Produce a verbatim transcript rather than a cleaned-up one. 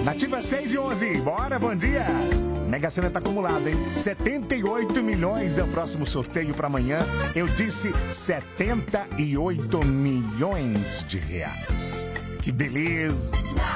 Nativa seis e onze, bora, bom dia! Mega Sena tá acumulada, hein? setenta e oito milhões é o próximo sorteio para amanhã. Eu disse setenta e oito milhões de reais. Que beleza!